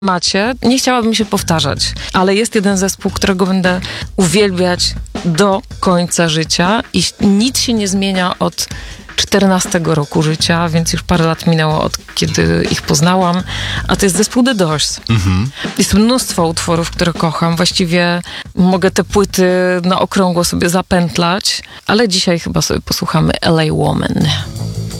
macie. Nie chciałabym się powtarzać, ale jest jeden zespół, którego będę uwielbiać do końca życia i nic się nie zmienia od 14 roku życia, więc już parę lat minęło od kiedy ich poznałam, a to jest zespół The Doors. Jest mnóstwo utworów, które kocham. Właściwie mogę te płyty na okrągło sobie zapętlać, ale dzisiaj chyba sobie posłuchamy LA Woman.